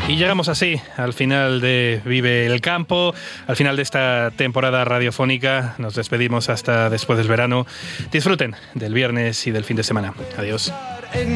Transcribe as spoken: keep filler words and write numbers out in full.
Y llegamos así al final de Vive el Campo, al final de esta temporada radiofónica. Nos despedimos hasta después del verano. Disfruten del viernes y del fin de semana. Adiós.